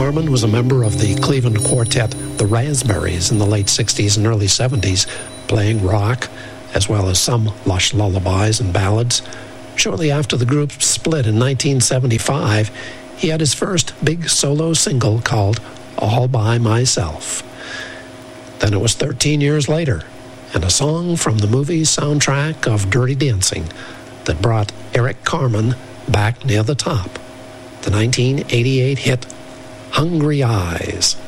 Carmen was a member of the Cleveland quartet The Raspberries in the late 60s and early 70s, playing rock, as well as some lush lullabies and ballads. Shortly after the group split in 1975, he had his first big solo single called All By Myself. Then it was 13 years later, and a song from the movie soundtrack of Dirty Dancing that brought Eric Carmen back near the top. The 1988 hit Hungry Eyes.